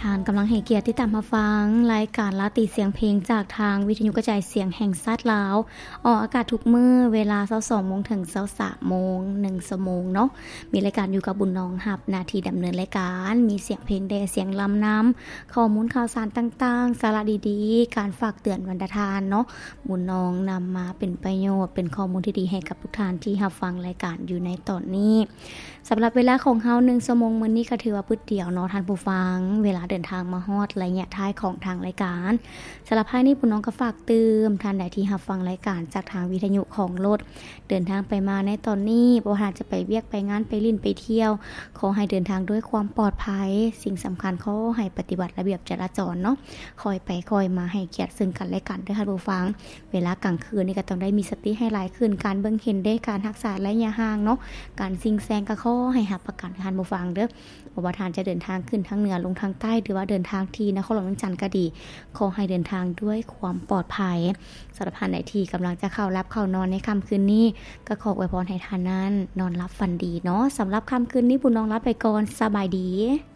ทานกำลังให้เกียรติที่ตามมาฟังรายการลาตีเสียงเพลงจากทางวิทยุกระจายเสียงแห่งชาติลาวออกอากาศทุกมื้อเวลา 22:00 นถึง 23:00 น1 ชั่วโมงเนาะมีรายการอยู่กับบุญน้องรับหน้าที่ดำเนินรายการมีเสียงเพลงแด่เสียงลำนำข้อมูลข่าวสารต่างๆสาระดีๆการฝากเตือนวันทานเนาะบุญน้องนำมาเป็นประโยชน์เป็นข้อมูลที่ดีให้กับทุกท่านที่รับฟังรายการอยู่ในตอนนี้สำหรับเวลาของเฮา1 ชั่วโมงมื้อนี้ก็ถือว่าปึ๊ดเดียวเนาะท่านผู้ฟังเวลาเดินทางมาฮอดระยะท้ายของทางรายการสำหรับภายนี้ปุ้น้องก็ฝากเตือนท่านใดที่รับฟังรายการจากทางวิทยุของรถเดินทางไปมาในตอนนี้บ่ว่าจะไปเวียกไปงานไปลิ้นไปเที่ยวขอให้เดินทางด้วยความปลอดภัยสิ่งสำคัญขอให้ปฏิบัติระเบียบจราจรเนาะคอยไปคอยมาให้เกียรติซึ่งกันและกันด้วยค่ะผู้ฟังเวลากลางคืนนี่ก็ต้องได้มีสติให้หลายขึ้นการเบิ่งเห็นได้การรักษาระยะห่างเนาะการซิงแซงก็ขอให้รับประกันท่านผู้ฟังเด้อบ่ว่าท่านจะเดินทางขึ้นทางเหนือลงทางใต้หรือว่าเดินทางที่นครหลวงเวียงจันทน์ก็ดีขอให้เดินทางด้วยความปลอดภัยสำหรับท่านใดที่กำลังจะเข้ารับเข้านอนในค่ำคืนนี้ก็ขออวยพรให้ท่านนั้นนอนหลับฝันดีเนาะสำหรับค่ำคืนนี้บุญน้องรับไปก่อนสบายดี